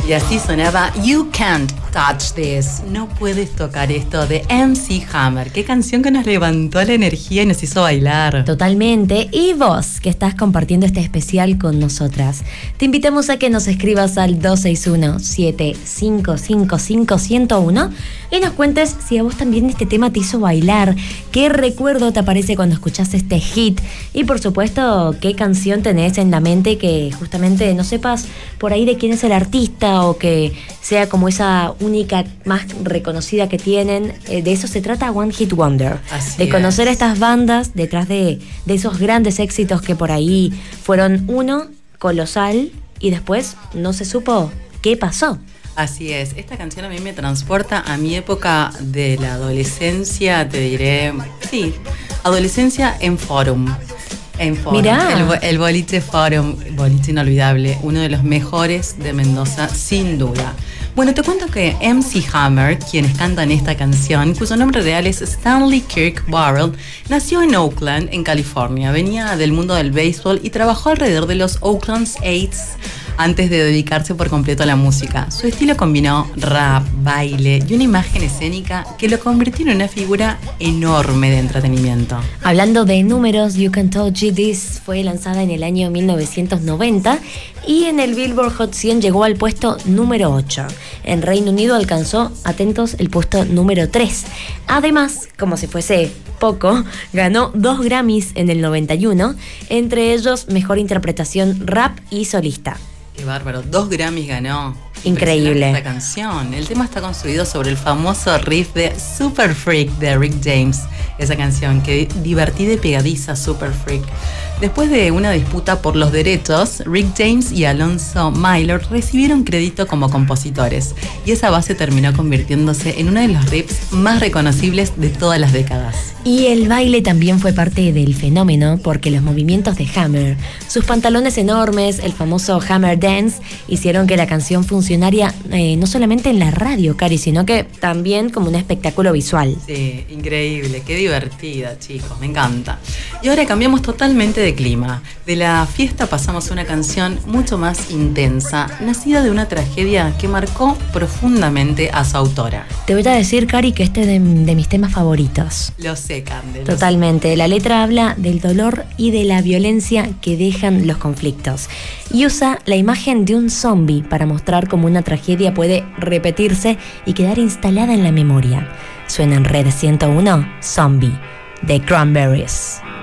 Y así sonaba You Can't Touch This. No puedes tocar esto de MC Hammer. Qué canción que nos levantó la energía y nos hizo bailar. Totalmente. Y vos, que estás compartiendo este especial con nosotras, te invitamos a que nos escribas al 261-7555-101 y nos cuentes si a vos también este tema te hizo bailar, qué recuerdo te aparece cuando escuchás este hit y por supuesto qué canción tenés en la mente que justamente no sepas por ahí de quién es el artista o que sea como esa única más reconocida que tienen. De eso se trata One Hit Wonder. Así de conocer es. a estas bandas detrás de esos grandes éxitos que por ahí fueron uno colosal y después no se supo qué pasó. Así es, esta canción a mí me transporta a mi época de la adolescencia, te diré, sí, adolescencia en Forum. En Forum, Mirá. el boliche Forum, boliche inolvidable, uno de los mejores de Mendoza, sin duda. Bueno, te cuento que MC Hammer, quienes cantan esta canción, cuyo nombre real es Stanley Kirk Burrell, nació en Oakland, en California. Venía del mundo del béisbol y trabajó alrededor de los Oakland A's antes de dedicarse por completo a la música. Su estilo combinó rap, baile y una imagen escénica que lo convirtió en una figura enorme de entretenimiento. Hablando de números, You Can't Touch This fue lanzada en el año 1990 y en el Billboard Hot 100 llegó al puesto número 8. En Reino Unido alcanzó, atentos, el puesto número 3. Además, como si fuese poco, ganó 2 Grammys en el 91, entre ellos Mejor Interpretación Rap y Solista. Qué bárbaro, 2 Grammys ganó. Increíble. Esta canción. El tema está construido sobre el famoso riff de Super Freak de Rick James. Esa canción que divertida y pegadiza, Super Freak. Después de una disputa por los derechos, Rick James y Alonzo Miller recibieron crédito como compositores y esa base terminó convirtiéndose en uno de los riffs más reconocibles de todas las décadas. Y el baile también fue parte del fenómeno porque los movimientos de Hammer, sus pantalones enormes, el famoso Hammer Dance, hicieron que la canción funcionara no solamente en la radio, Cari, sino que también como un espectáculo visual. Sí, increíble, qué divertida, chicos, me encanta. Y ahora cambiamos totalmente de clima. De la fiesta pasamos a una canción mucho más intensa, nacida de una tragedia que marcó profundamente a su autora. Te voy a decir, Cari, que este es de mis temas favoritos. Lo sé, Cande. Totalmente. La letra habla del dolor y de la violencia que dejan los conflictos. Y usa la imagen de un zombie para mostrar cómo una tragedia puede repetirse y quedar instalada en la memoria. Suena en Red 101, Zombie, de Cranberries.